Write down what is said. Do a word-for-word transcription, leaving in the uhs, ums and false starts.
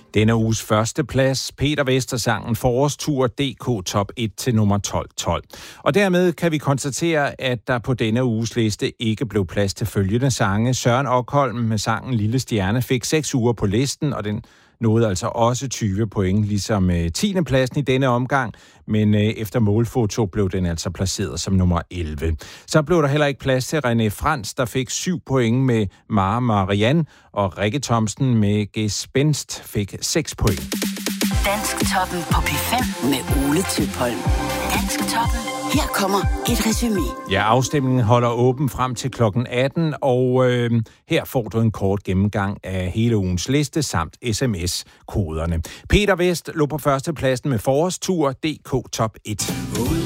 Denne uges første plads, Peter Vester-sangen Forårstur D K top et til nummer tolv tolv. Og dermed kan vi konstatere, at der på denne uges liste ikke blev plads til følgende sange. Søren Okholm med sangen Lille Stjerne fik seks uger på listen, og den nåede altså også tyve point, ligesom tiende pladsen i denne omgang, men efter målfoto blev den altså placeret som nummer elleve. Så blev der heller ikke plads til René Frans, der fik syv point med Mara Marianne, og Rikke Thomsen med Gespenst fik seks point. Dansktoppen på P fem med Ole Tøpholm. Dansktoppen. Her kommer et resumé. Ja, afstemningen holder åben frem til klokken atten, og øh, her får du en kort gennemgang af hele ugens liste samt sms-koderne. Peter Vest lå på førstepladsen med Forårstur D K top et.